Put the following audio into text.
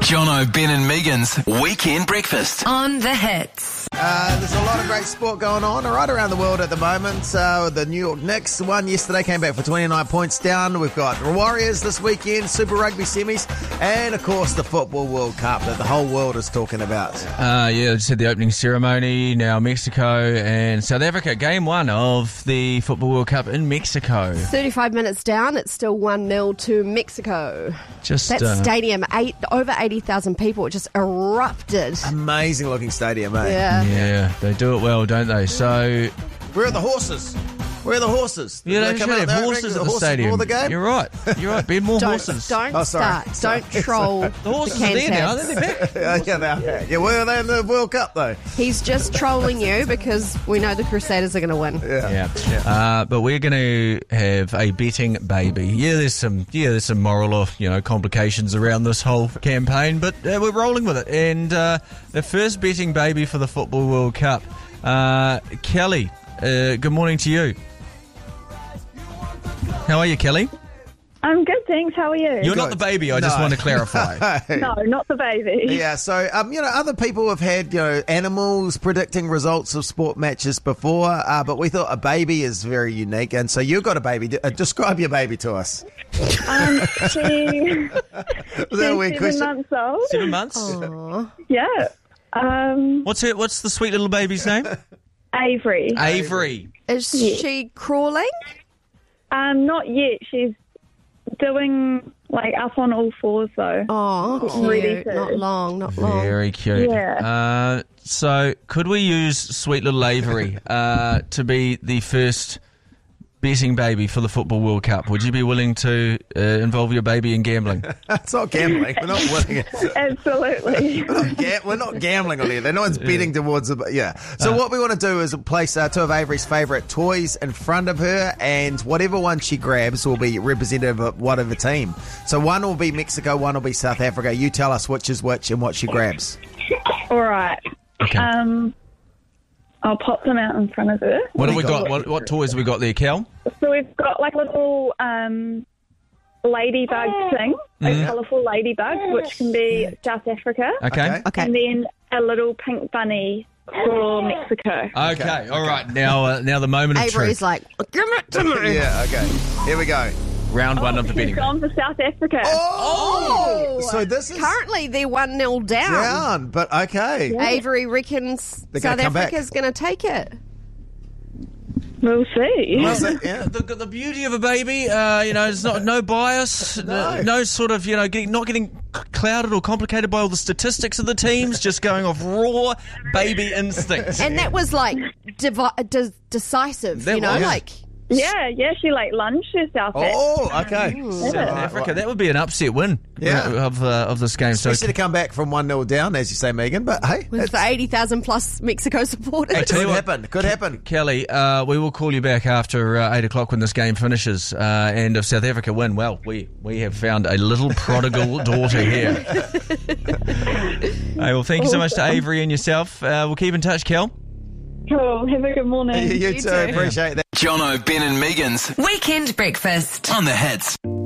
Jono, Ben and Megan's Weekend Breakfast. On the Hits. There's a lot of great sport going on right around the world at the moment. The New York Knicks won yesterday, came back for 29 points down. We've got the Warriors this weekend, Super Rugby semis, and of course the Football World Cup that the whole world is talking about. Just had the opening ceremony. Now Mexico and South Africa. Game one of the Football World Cup in Mexico. 35 minutes down, it's still 1-0 to Mexico. That stadium, over 80,000 people, it just erupted. Amazing looking stadium, eh? Yeah, they do it well, don't they? So, where are the horses? Where are the horses? Yeah, they should have horses at the stadium. The game? You're right, Ben. More horses. Don't troll. The horses are there now. They're back. Yeah, where are they in the World Cup though? He's just trolling you because we know the Crusaders are going to win. Yeah. But we're going to have a betting baby. There's some moral or complications around this whole campaign, but we're rolling with it. And the first betting baby for the Football World Cup, Kelly. Good morning to you. How are you, Kelly? I'm good, thanks. How are you? You're not the baby, I just want to clarify. No, not the baby. Yeah, so, other people have had, animals predicting results of sport matches before, but we thought a baby is very unique, and so you've got a baby. Describe your baby to us. She's 7 months old. 7 months? Aww. Yeah. What's the sweet little baby's name? Avery. Is she crawling? Not yet. She's doing up on all fours though. Oh, really cute. Not long. Very cute. Yeah. So could we use sweet little Avery to be the first betting baby for the Football World Cup? Would you be willing to involve your baby in gambling? It's not gambling. We're not winning. Absolutely. We're not gambling on here. No one's betting towards it. So what we want to do is place two of Avery's favourite toys in front of her, and whatever one she grabs will be representative of whatever team. So one will be Mexico, one will be South Africa. You tell us which is which and what she grabs. All right. Okay. I'll pop them out in front of her. What have we got? What toys have we got there, Kel? So we've got a little ladybug thing, a colourful ladybug, which can be South Africa. Okay. And then a little pink bunny for Mexico. Okay. All right. Now the moment of Avery's truth. like, give it to me. Yeah, okay. Here we go. Round one of the betting. She's gone for South Africa. Oh! So this is... Currently, they're 1-0 down. But okay. Yeah. Avery reckons They're South gonna come back. Africa's going to take it. We'll see. Yeah. The beauty of a baby, there's no bias, no sort of, not getting clouded or complicated by all the statistics of the teams, just going off raw baby instinct. And that was decisive, Yeah, she lunged herself at. Oh, okay. South Africa, that would be an upset win of this game. Especially to come back from 1-0 down, as you say, Megan, but hey. With the 80,000 plus Mexico supporters. Could happen. Kelly, we will call you back after 8 o'clock when this game finishes. And if South Africa win, well, we have found a little prodigal daughter here. Hey, well, thank you so much to Avery and yourself. We'll keep in touch, Kel. Cool. Have a good morning. You too. Appreciate that. Jono, Ben and Megan's Weekend Breakfast. On the Hits.